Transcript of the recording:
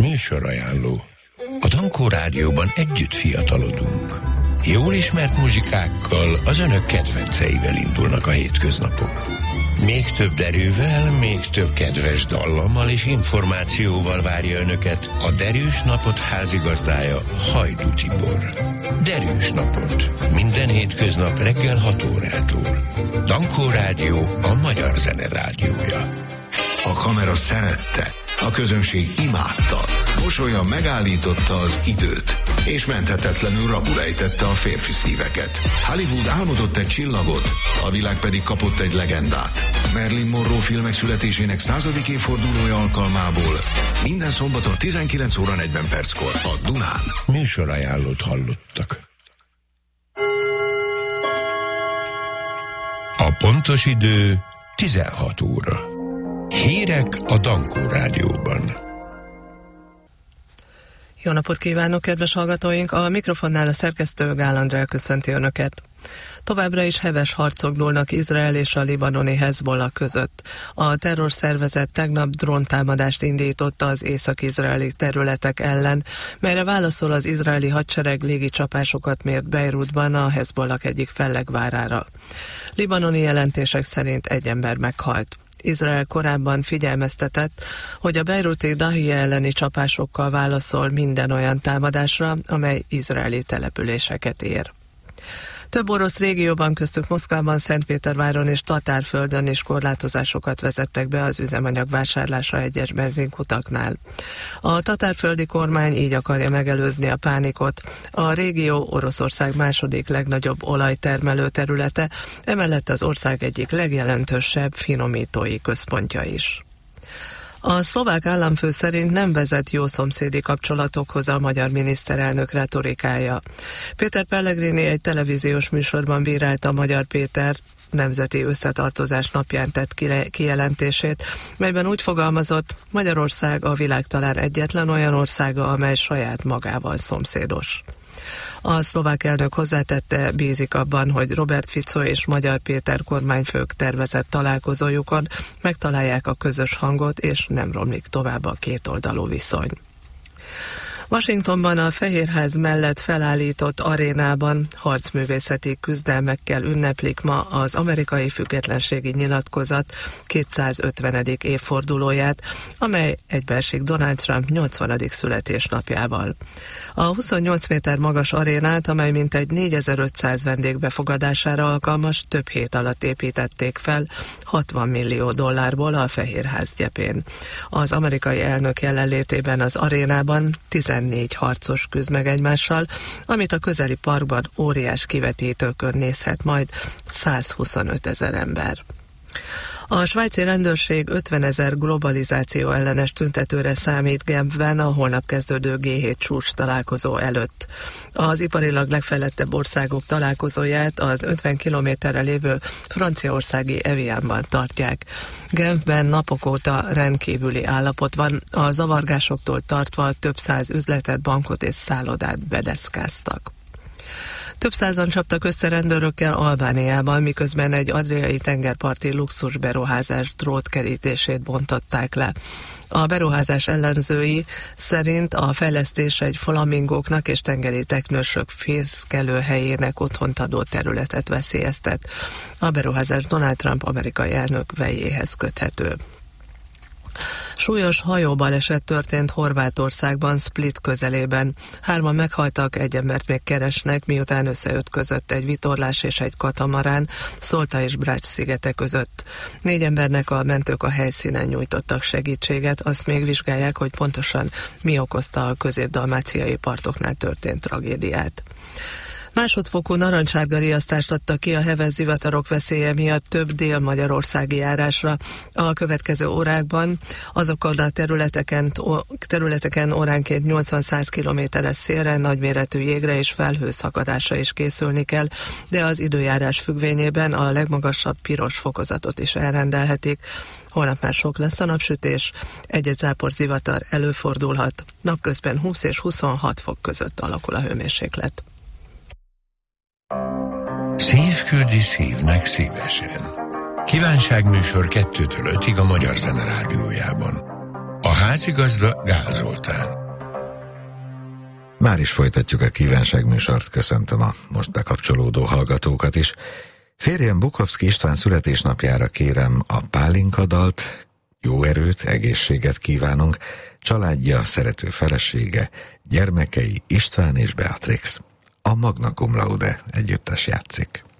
Műsorajánló. A Dankó Rádióban együtt fiatalodunk. Jól ismert muzsikákkal, az önök kedvenceivel indulnak a hétköznapok. Még több derűvel, még több kedves dallammal és információval várja önöket a Derűs Napot házigazdája, Hajdú Tibor. Derűs Napot. Minden hétköznap reggel 6 órától. Dankó Rádió, a magyar zene rádiója. A kamera szerette, a közönség imádta, mosolya megállította az időt, és menthetetlenül rabul ejtette a férfi szíveket. Hollywood álmodott egy csillagot, a világ pedig kapott egy legendát. Marilyn Monroe filmek születésének 100. évfordulója alkalmából minden szombaton 19 óra 40 perckor a Dunán. Műsorajánlót hallottak. A pontos idő 16 óra. Hírek a Dankó Rádióban. Jó napot kívánok, kedves hallgatóink! A mikrofonnál a szerkesztő Gál Andrea köszönti Önöket. Továbbra is heves harcok dúlnak Izrael és a libanoni Hezbollah között. A terrorszervezet tegnap dróntámadást indította az észak-izraeli területek ellen, melyre válaszol az izraeli hadsereg légicsapásokat mért Beirutban a Hezbollah egyik fellegvárára. Libanoni jelentések szerint egy ember meghalt. Izrael korábban figyelmeztetett, hogy a beiruti Dahia elleni csapásokkal válaszol minden olyan támadásra, amely izraeli településeket ér. Több orosz régióban, köztük Moszkvában, Szentpéterváron és Tatárföldön is korlátozásokat vezettek be az üzemanyag vásárlásra egyes benzinkutaknál. A tatárföldi kormány így akarja megelőzni a pánikot. A régió Oroszország második legnagyobb olajtermelő területe, emellett az ország egyik legjelentősebb finomítói központja is. A szlovák államfő szerint nem vezet jó szomszédi kapcsolatokhoz a magyar miniszterelnök retorikája. Péter Pellegrini egy televíziós műsorban bírálta Magyar Péter nemzeti összetartozás napján tett kijelentését, melyben úgy fogalmazott, Magyarország a világ talán egyetlen olyan országa, amely saját magával szomszédos. A szlovák elnök hozzátette, bízik abban, hogy Robert Fico és Magyar Péter kormányfők tervezett találkozójukon megtalálják a közös hangot, és nem romlik tovább a kétoldalú viszony. Washingtonban a Fehérház mellett felállított arénában harcművészeti küzdelmekkel ünneplik ma az amerikai függetlenségi nyilatkozat 250. évfordulóját, amely egybeesik Donald Trump 80. születésnapjával. A 28 méter magas arénát, amely mintegy 4500 vendég befogadására alkalmas, több hét alatt építették fel $60 millió a Fehérház gyepén. Az amerikai elnök jelenlétében az arénában 14 harcos küzd meg egymással, amit a közeli parkban óriás kivetítőkön nézhet majd 125 000 ember. A svájci rendőrség 50 000 globalizáció ellenes tüntetőre számít Genfben a holnap kezdődő G7 csúcs találkozó előtt. Az iparilag legfejlettebb országok találkozóját az 50 kilométerre lévő franciaországi Evianban tartják. Genfben napok óta rendkívüli állapot van, a zavargásoktól tartva több száz üzletet, bankot és szállodát bedeszkáztak. Több százan csaptak össze rendőrökkel Albániában, miközben egy adriai tengerparti luxusberuházás drótkerítését bontották le. A beruházás ellenzői szerint a fejlesztés egy flamingóknak és tengeri teknősök fészkelőhelyének otthont adó területet veszélyeztet. A beruházás Donald Trump amerikai elnök vejéhez köthető. Súlyos hajóbaleset történt Horvátországban, Split közelében. 3 meghaltak, egy embert még keresnek, miután összeütközött egy vitorlás és egy katamarán Szolta és Brač szigete között. 4 embernek a mentők a helyszínen nyújtottak segítséget, azt még vizsgálják, hogy pontosan mi okozta a közép-dalmáciai partoknál történt tragédiát. Másodfokú narancssárga riasztást adtak ki a heves zivatarok veszélye miatt több dél-magyarországi járásra. A következő órákban azokon a területeken óránként 80-100 km-es szélre, nagyméretű jégre és felhőszakadásra is készülni kell, de az időjárás függvényében a legmagasabb piros fokozatot is elrendelhetik. Holnap már sok lesz a napsütés, egy-egy zápor zivatar előfordulhat, napközben 20 és 26 fok között alakul a hőmérséklet. Szív küldi szívnek szívesen. Kívánságműsor 2-től 5-ig a Magyar Zene Rádiójában. A A házigazda Gál Zoltán. Már is folytatjuk a kívánságműsort, köszöntöm a most bekapcsolódó hallgatókat is. Férjem Bukovszky István születésnapjára kérem a Pálinka dalt, jó erőt, egészséget kívánunk, családja, szerető felesége, gyermekei István és Beatrix. A Magna Cum Laude együttes játszik.